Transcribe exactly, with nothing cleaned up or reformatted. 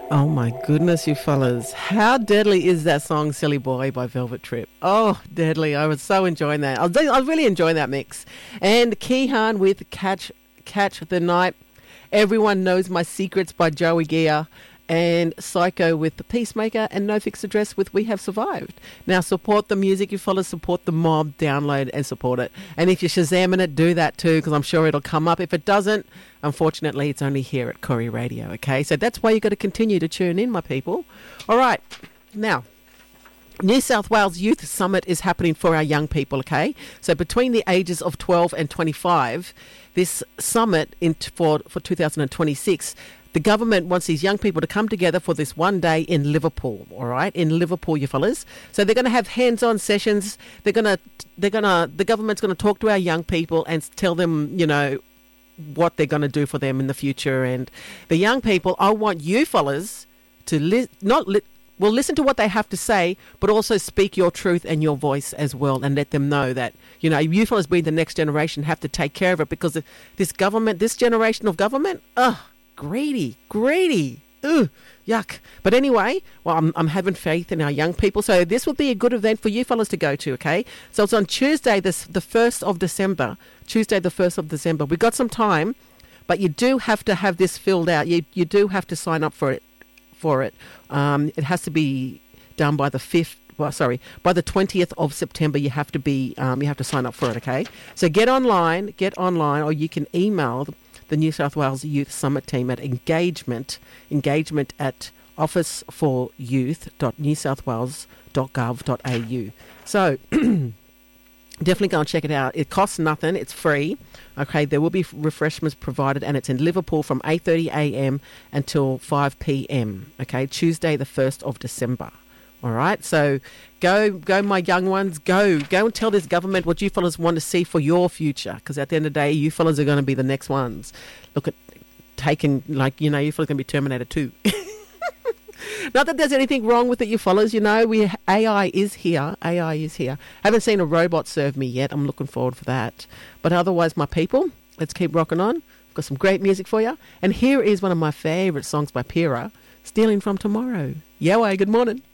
Oh my goodness, you fellas. How deadly is that song, Silly Boy by Velvet Trip? Oh, deadly. I was so enjoying that. I was, I was really enjoying that mix. And Kehan with Catch Catch the Night. Everyone Knows My Secrets by Joey Gear. And Psycho with The Peacemaker, and No Fixed Address with We Have Survived. Now, support the music, you fellas, support the mob, download and support it. And if you're Shazamming it, do that too, because I'm sure it'll come up. If it doesn't, unfortunately, it's only here at Corrie Radio, okay? So that's why you've got to continue to tune in, my people. All right, now, New South Wales Youth Summit is happening for our young people, okay? So between the ages of twelve and twenty-five, this summit in t- for, for two thousand twenty-six, the government wants these young people to come together for this one day in Liverpool, all right? In Liverpool, you fellas. So they're going to have hands-on sessions. They're going to, they're going to, the government's going to talk to our young people and tell them, you know, what they're going to do for them in the future. And the young people, I want you fellas to li- not li- well listen to what they have to say, but also speak your truth and your voice as well, and let them know that, you know, you fellas being the next generation have to take care of it, because this government, this generation of government, ugh. Greedy, greedy. Ugh, yuck. But anyway, well, I'm, I'm having faith in our young people. So this will be a good event for you fellas to go to, okay? So it's on Tuesday, this, the first of December. Tuesday, the first of December. We've got some time, but you do have to have this filled out. You you do have to sign up for it. For it. Um, it has to be done by the fifth. Well, sorry, by the twentieth of September, you have to be, um, you have to sign up for it, okay? So get online, get online, or you can email the New South Wales Youth Summit team at engagement, engagement at office for youth dot new south wales dot gov dot a u. So definitely go and check it out. It costs nothing. It's free. Okay, there will be refreshments provided, and it's in Liverpool from eight thirty a.m. until five p.m. Okay, Tuesday the first of December. All right, so go, go, my young ones, go, go and tell this government what you fellas want to see for your future, because at the end of the day, you fellas are going to be the next ones. Look at taking, like, you know, you fellas are going to be Terminator two. Not that there's anything wrong with it, you fellas, you know, we A I is here, A I is here. I haven't seen a robot serve me yet. I'm looking forward for that. But otherwise, my people, let's keep rocking on. I've got some great music for you. And here is one of my favourite songs by Pira, Stealing from Tomorrow. Yoway, good morning.